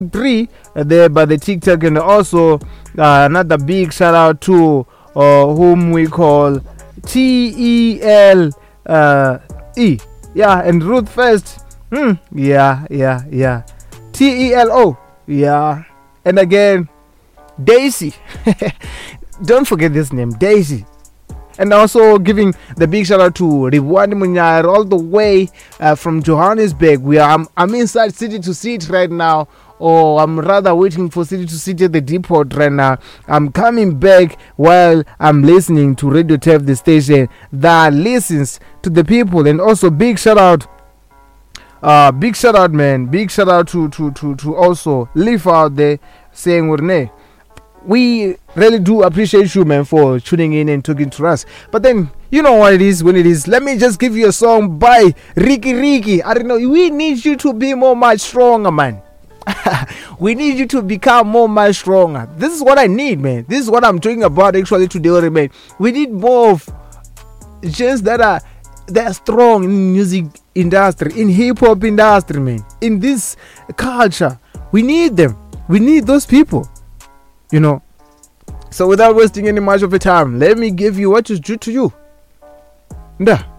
three there by the TikTok, and also another big shout out to whom we call TEL E. Yeah, and Ruth First. Yeah. TELO. Yeah. And again, Daisy. Don't forget this name, Daisy. And also giving the big shout out to Ribwani Munyar all the way from Johannesburg. I'm inside City to City right now, or I'm rather waiting for City to City at the depot right now. I'm coming back while I'm listening to Radio TEF, the station that listens to the people. And also big shout out, man. Big shout out to also Leaf out there saying Urne. We really do appreciate you, man, for tuning in and talking to us. But then, you know what it is when it is. Let me just give you a song by Ricky. I don't know. We need you to be much stronger, man. We need you to become much stronger. This is what I need, man. This is what I'm talking about actually today, man. We need more of gents that are strong in music industry, in hip hop industry, man. In this culture, we need them. We need those people. You know, so without wasting any much of your time, let me give you what is due to you. Nda.